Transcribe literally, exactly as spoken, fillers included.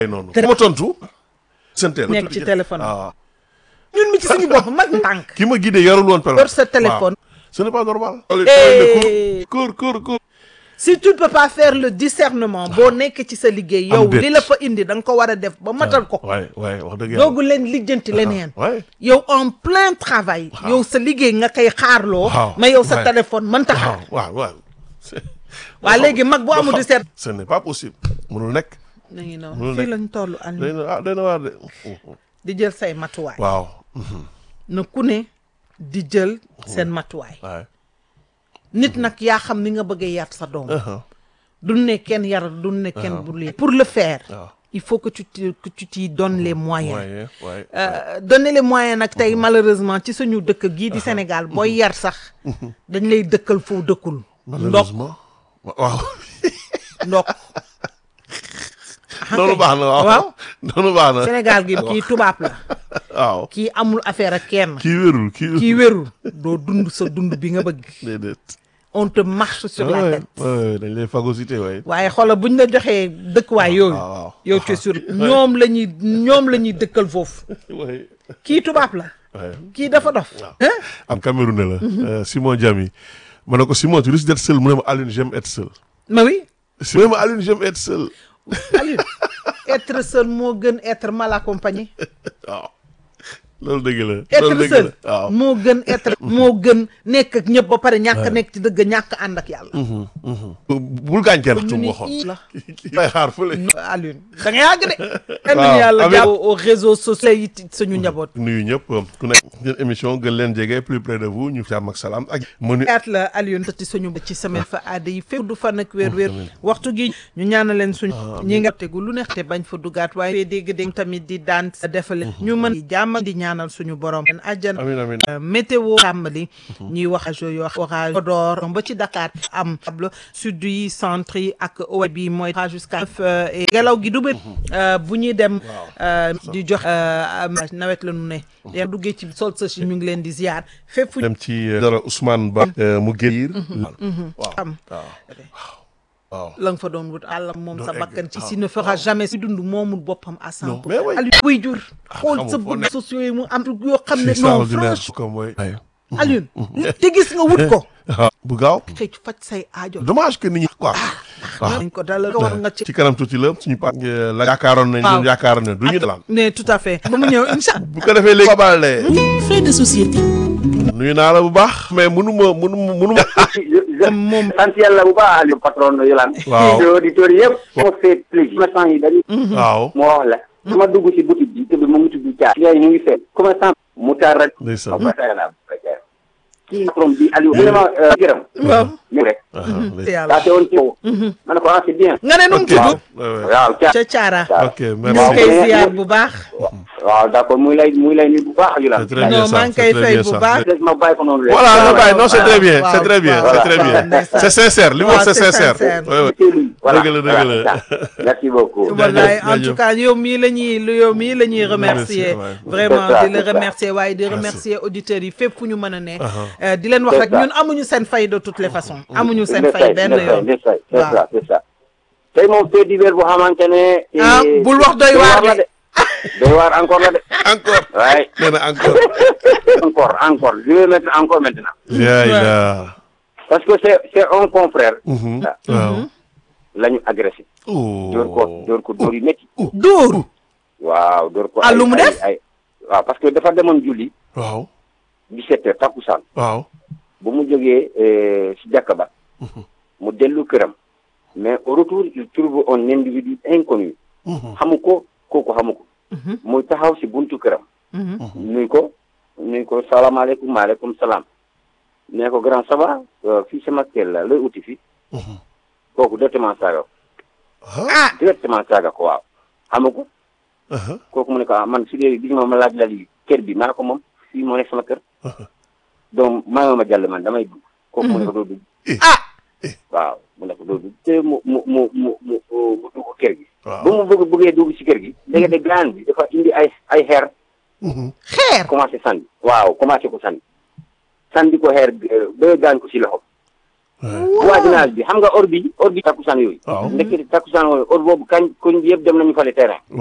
noonu ma tontu. sente nekk ci téléphone waaw. ñun mi ci suñu bopp mag tànk. ki ma guidé yorul woon yor sa téléphone. ce n'est pas normal. Eh. cour cour cour. si tu ne peux pas faire le discernement boo nekk ci sa liggéey yow li la fa indi da nga ko war a def ba matal ko. waay waay wax dëgg yàlla. doogu leen lijjanti leneen. waay. yow en plein travail. yow sa liggéey nga koy xaarloo. waaw mais yow sa waay. téléphone mënta xaar. waaw waaw. waa léegi mag bu amul discernement. ce n'est pas possible. mënul nekk. nañu noonu mënul fii nekk. lañ toll day Aliou na ah day na waar de. di jël say matuwaay. waaw. na ku ne di jël seen matuwaay. waay. nit nag yaa xam ni nga bëggee yar sa doom. du ne kenn yar du ne kenn bu lee pour le faire. waaw. il faut que tu te que tu t'y donnes les moyens. waaye waay. Euh, donner les moyens nag tey malheureusement ci suñu dëkk gii di Sénégal booy yar sax dañ lay dëkkal foo dëkkul. ndok malheureusement. waaw. ndok. noonu baax na waaw. waaw noonu baax na. Sénégal gi kii tubaab la. waaw. kii amul affaire ak kenn. kii wérul kii. kii wérul doo dund sa dund bi nga bëgg. déedéet. on te marche sur la waay tête. waay dañ lay phagocyté waay. waaye xoolal buñ la joxee dëkkuwaay yooyu. waaw waaw. yow tu es sûr ñoom la ñuy ñoom la ñuy dëkkal foofu. waay. kii tubaab la. waay. kii dafa dof. hein? am Camerounais la. euh, Simon Diamy. ma ne ko Simon tu risques d'être seul mu ne ma Alioune j'aime être seul. ma oui. mu ne ma Alioune j'aime être seul. Aliou être seul moo gën être mal accompagné. waaw. loolu dëgg la. être loolu dëgg seul la waaw. moo gën être moo gën nekk ak ñëpp ba pare ñàkk nekk ci dëgg ñàkk ànd ak yàlla. bul gaañ kenn ñu mu ni waxoon. ii la lay xaar fële. Aliou da nga yàgg de. waaw amiin yàlla amiin. jàpp aux réseaux sociaux yi suñu njaboot. nuyu ñëpp ku nekk seen émission gën leen jege plus près de vous ñu jàmm ak salaam ak. mënu at la Aliou ci suñu ci semaine fa aada yi fépp du fan ak wér wér waxtu gi ñu ñaana leen suñu ñi nga tegu lu neex te bañ fa dugaat waaye fee dégg dégg tamit di daan defale ñu mën di jàmm di ñaanal suñu borom den àjjana. amiin amiin. météo tàmbali ñuy wax ajo yoo orage Podor ba ci Dakar am table sud yi centre yi ak ouest bi mooy jusqu'à et ngelaw gi du bëri bu ñuy dem di jox nawet la ñu ne ya duggee ci sol sa si ñu ngi leen di ziar fépp fu dem ci dara Ousmane Ba mu géir waaw am waaw. la nga fa doon wut àllam moom sa egg, bakkan ci waaw, si ne fera jamais si dund moomul boppam à cent pour mais oui. Aliou buy jur xool xamul sa foo bëgg nekk. sociaux yi mu am yoo xam ne c'est non extraordinaire franchement ko mooy. Aliou te gis nga wut ko bu gaaw. xëy faj say aajo dommage que nit ñi quoi. waaw. nañ ko dalal war nga ci ci kanam tuuti la suñu pa la yaakaaroon nañ waaw. ñun yaakaaroon ne du ñu dalaan. ne tout à fait ba mu ñëw incha bu ko defee léegi Fabal Frais de société. nuyu naa la bu baax mais mënu ma mënu ma mënu ma. moom sant yàlla bu baax Aliou patron Yolande. waaw. te auditeurs yëpp. moo fait plaisir. commerçant yi dañuy. waaw. moo wax la. ma dugg si boutique bi. te bi mu ngi tudd Dia. léegi ñu ngi fekk. commerçant mu tar rek. ndeysaan. ba tey naa ba tey. kii patron bi Aliou. mu ne ma gërëm. waaw ñu rek. yàlla daa teewoon ci yow. ma ne ko ah c'est bien. nga ne nu mu ok tudd waaw Dia. ca Caara ok ñu merci. ngi koy ziar bu baax waaw d'accord muy lay muy lay nuyu bu baax Yolande. C'est très bien non ça, maa ngi c'est koy très fay bien bu ça. baax ma bàyyi ko noonu rek. Voilà, non, bah, non, c'est waaw, très bien, waaw, c'est très bien, waaw, c'est très waaw, bien. ndeysaan. C'est sincère, li mu wax waaw, c'est c'est sincère. sincère. Ouais, ouais. voilà Dëgg la, dëgg la. voilà. merci beaucoup. wallaay en jaajëf. tout cas yow mii la ñuy yow mii la ñuy remercier ouais. vraiment C'est ça, di la c'est ça. remercier waaye di remercier auditeurs yi fépp fu ñu mën a ne Euh, di leen wax C'est rek ça. ñun amuñu seen fay de toutes les façons amuñu seen Ndefay, fay benn Ndefay, yoon Ndefay, c'est waaw. ça c'est ça. tey moom fait divers bu xamante ne. ah eh, bul wax doy waar la de doy waar encore la de. Encore. waaye Nee na encore. encore encore je vais mettre encore maintenant. Yaay la. parce que c'est c'est un confrère. Mhm. Waaw. la ñu agressé. Oh. dóor ko dóor ko dóor yu métti. dóor waaw dóor ko. Ah, ay lu mu ay- def? ay waaw parce que dafa demoon julli Waaw. dix-sept heures takkusaan. Waaw. bu mu jógee eh, si jàkka ba. mu dellu këram. mais au retour il trouve un individu inconnu. xamu ko kooku xamu ko. muy taxaw si buntu këram. nuy ko nuy ko salaamaaleykum maaleykum salaam. nee ko grand ça va euh, fii sama kër la looy uti fii. kooku directement saaga ko. ah directement saaga ko waaw. xamu ko Uh-huh. kooku mu ne ko ah man su dee gis nga ma laaj la lii kër bi ma ne ko moom fii moo nekk sama kër. donc maa ma jàll man damay dugg. kooku mu ne ko doo dugg. ah waaw mu ne ko doo dugg te mu mu mu mu mu mu dugg kër gi. Waaw. ba mu bëgg bëggee dugg si kër gi. léegi de gaan bi dafa indi ay ay xeer. xeer commencé sànni. waaw commencé ko sànni. sànni ko xeer euh, ba gaañ ko si loxo. voisinage bi xam nga or bi or bi takkusaan yooyu waaw ndekk takkusaan yooyu or boobu kañ koñ bi yëpp dem nañu fale terrain